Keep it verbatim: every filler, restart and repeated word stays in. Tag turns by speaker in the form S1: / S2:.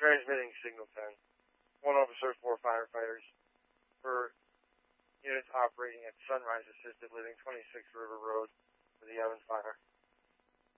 S1: Transmitting Signal ten. One officer, four firefighters. For units operating at Sunrise Assisted Living, twenty-six River Road, for the Evans Fire.